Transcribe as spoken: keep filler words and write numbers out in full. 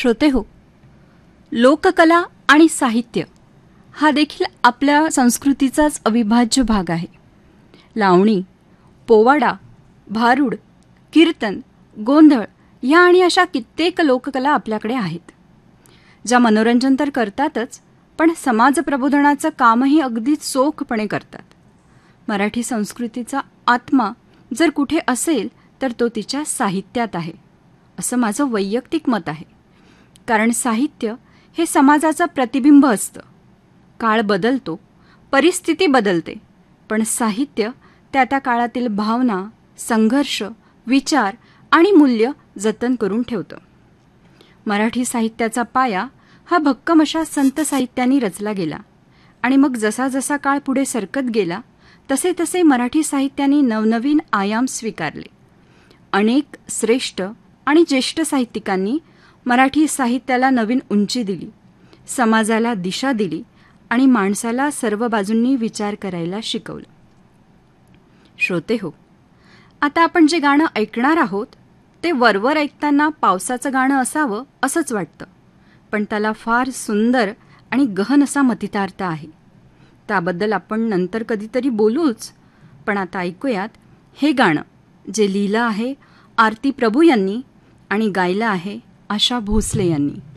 श्रोते हो, लोककला आणि साहित्य हा देखील आपल्या संस्कृतीचाच अविभाज्य भाग आहे. लावणी, पोवाडा, भारूड, कीर्तन, गोंधळ ह्या आणि अशा कित्येक लोककला आपल्याकडे आहेत, ज्या मनोरंजन तर करतातच, पण समाज प्रबोधनाचं कामही अगदी चोखपणे करतात. मराठी संस्कृतीचा आत्मा जर कुठे असेल तर तो तिच्या साहित्यात आहे, असं माझं वैयक्तिक मत आहे. कारण साहित्य हे समाजाचं प्रतिबिंब असतं. काळ बदलतो, परिस्थिती बदलते, पण साहित्य त्या त्या काळातील भावना, संघर्ष, विचार आणि मूल्य जतन करून ठेवतं. मराठी साहित्याचा पाया हा भक्कम अशा संत साहित्यांनी रचला गेला आणि मग जसा जसा काळ पुढे सरकत गेला तसे तसे मराठी साहित्याने नवनवीन आयाम स्वीकारले. अनेक श्रेष्ठ आणि ज्येष्ठ साहित्यिकांनी मराठी साहित्याला नवीन उंची दिली, समाजाला दिशा दिली आणि माणसाला सर्व बाजूंनी विचार करायला शिकवलं. श्रोते हो, आता आपण जे गाणं ऐकणार आहोत ते वरवर ऐकताना पावसाचं गाणं असावं असंच वाटतं, पण त्याला फार सुंदर आणि गहन असा मतितार्थ आहे. त्याबद्दल आपण नंतर कधीतरी बोलूच, पण आता ऐकूयात हे गाणं, जे लिहिलं आहे आरती प्रभू यांनी आणि गायलं आहे आशा भोसले यांनी.